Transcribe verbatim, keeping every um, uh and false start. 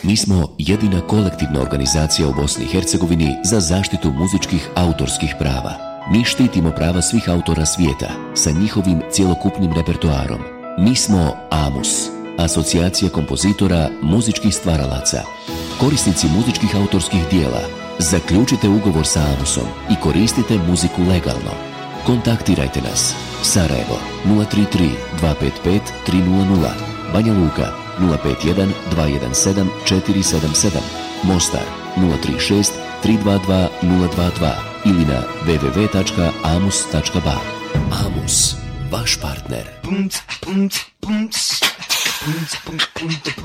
Mi smo jedina kolektivna organizacija u Bosni i Hercegovini za zaštitu muzičkih autorskih prava. Mi štitimo prava svih autora svijeta sa njihovim cjelokupnim repertoarom. Mi smo AMUS, Asocijacija kompozitora muzičkih stvaralaca. Korisnici muzičkih autorskih dijela, zaključite ugovor sa AMUSom i koristite muziku legalno. Kontaktirajte nas. Sarajevo nula tri tri dva pet pet tri nula nula, Banja Luka nula pet jedan dva jedan sedam četiri sedam sedam, Mostar nula tri šest tri dva dva nula dva dva ili na w w w tačka amus tačka ba. AMUS, vaš partner.